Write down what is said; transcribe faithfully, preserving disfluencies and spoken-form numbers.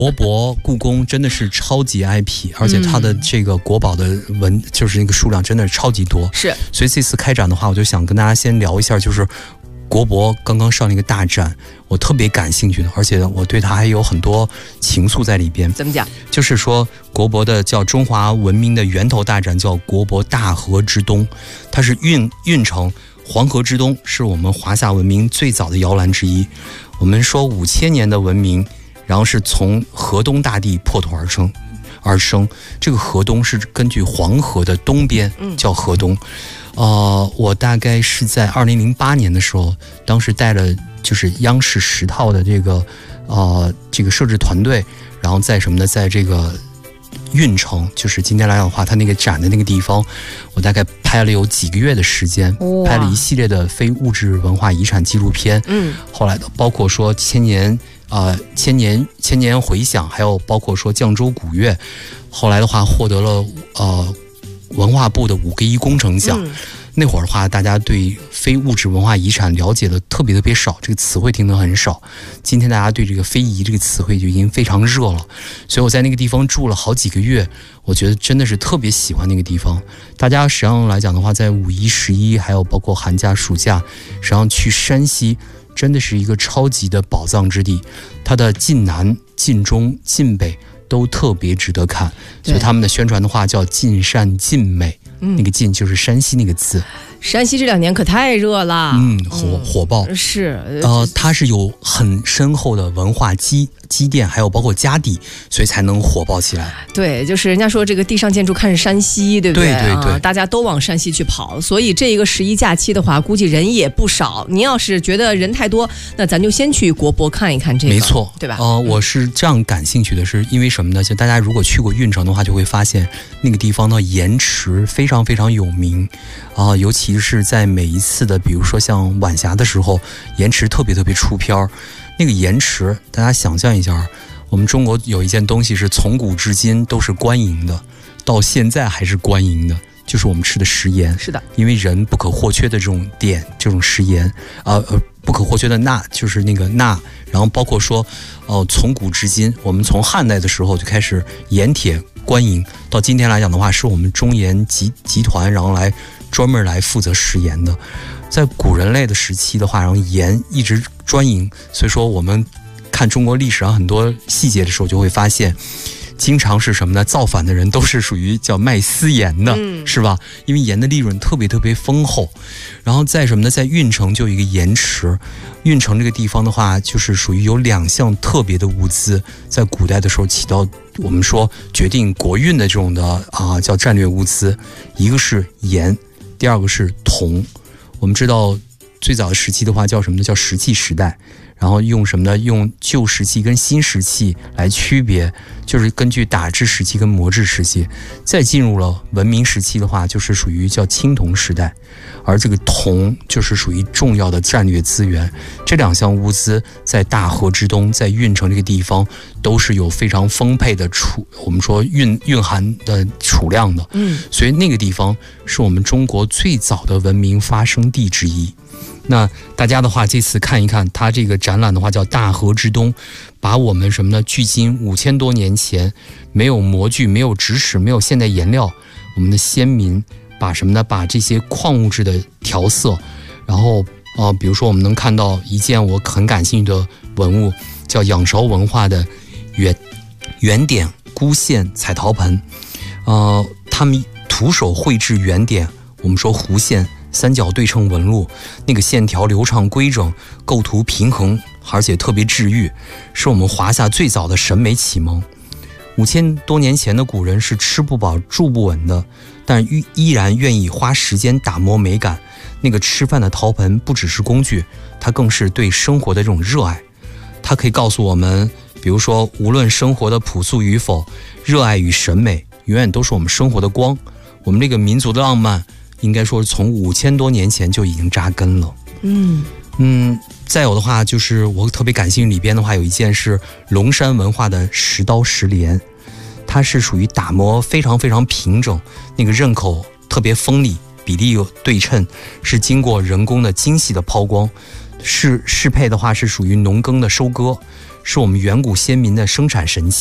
国博故宫真的是超级 I P， 而且它的这个国宝的文就是那个数量真的是超级多。 是， 所以这次开展的话，我就想跟大家先聊一下，就是国博刚刚上了一个大展，我特别感兴趣的，而且我对它还有很多情愫在里边。 怎么讲？ 就是说国博的叫中华文明的源头大展，叫国博大河之东，它是运运城黄河之东，是我们华夏文明最早的摇篮之一。我们说五千年的文明，然后是从河东大地破土而生。而生这个河东是根据黄河的东边叫河东。呃，我大概是在二零零八年的时候，当时带了就是央视十套的这个呃这个摄制团队，然后在什么呢，在这个运城，就是今天来讲的话，它那个展的那个地方，我大概拍了有几个月的时间，拍了一系列的非物质文化遗产纪录片。嗯，后来的包括说千年。呃，千年千年回响，还有包括说绛州古乐，后来的话获得了呃文化部的五个一工程奖。嗯、那会儿的话，大家对非物质文化遗产了解的特别特别少，这个词汇听得很少。今天大家对这个非遗这个词汇就已经非常热了，所以我在那个地方住了好几个月，我觉得真的是特别喜欢那个地方。大家实际上来讲的话，在五一、十一，还有包括寒假、暑假，实际上去山西。真的是一个超级的宝藏之地，它的晋南、晋中、晋北都特别值得看，所以他们的宣传的话叫尽善尽美，嗯、那个晋就是山西那个字。 山西这两年可太热了， 嗯，火火爆、嗯、 是， 呃，它是有很深厚的文化积积淀，还有包括家底，所以才能火爆起来。 对，就是人家说这个地上建筑看山西，对不对？ 对对对、啊， 大家都往山西去跑，所以这一个十一假期的话，估计人也不少。您要是觉得人太多，那咱就先去国博看一看这个， 没错， 对吧？ 呃，我是这样感兴趣的是，因为什么呢？就大家如果去过运城的话，就会发现那个地方的盐池非常非常有名啊、呃，尤其是在每一次的，比如说像晚霞的时候，盐池特别特别出片儿。那个盐池，大家想象一下，我们中国有一件东西是从古至今都是官营的，到现在还是官营的，就是我们吃的食盐。 是的， 因为人不可或缺的这种碘，这种食盐，呃呃，不可或缺的钠，就是那个钠。然后包括说，哦、呃，从古至今，我们从汉代的时候就开始盐铁官营，到今天来讲的话，是我们中盐集集团，然后来专门来负责食盐的。在古人类的时期的话，然后盐一直专营，所以说我们看中国历史上很多细节的时候，就会发现，经常是什么呢？造反的人都是属于叫卖私盐的，嗯、是吧？因为盐的利润特别特别丰厚。然后在什么呢？在运城就有一个盐池，运城这个地方的话，就是属于有两项特别的物资，在古代的时候起到我们说决定国运的这种的啊、呃、叫战略物资，一个是盐，第二个是铜。我们知道最早的时期的话叫什么呢？叫石器时代，然后用什么呢？用旧石器跟新石器来区别，就是根据打制时期跟磨制时期。再进入了文明时期的话，就是属于叫青铜时代，而这个铜就是属于重要的战略资源。这两项物资在大河之东，在运城这个地方都是有非常丰沛的储，我们说蕴蕴含的储量的。嗯，所以那个地方是我们中国最早的文明发生地之一。那大家的话，这次看一看它这个展览的话，叫大河之东，把我们什么呢？距今五千多年前，没有模具，没有直尺，没有现代颜料，我们的先民把什么呢？把这些矿物质的调色，然后呃，比如说我们能看到一件我很感兴趣的文物，叫仰韶文化的圆圆点箍线彩陶盆，呃，他们徒手绘制圆点，我们说弧线。三角对称纹路，那个线条流畅规整，构图平衡，而且特别治愈，是我们华夏最早的审美启蒙。五千多年前的古人是吃不饱住不稳的，但依然愿意花时间打磨美感。那个吃饭的陶盆不只是工具，它更是对生活的这种热爱。它可以告诉我们，比如说无论生活的朴素与否，热爱与审美永远都是我们生活的光。我们这个民族的浪漫应该说从五千多年前就已经扎根了。嗯嗯，再有的话就是我特别感兴趣里边的话，有一件是龙山文化的石刀石镰，它是属于打磨非常非常平整，那个刃口特别锋利，比例有对称，是经过人工的精细的抛光。适适配的话是属于农耕的收割， 是我们远古先民的生产神器。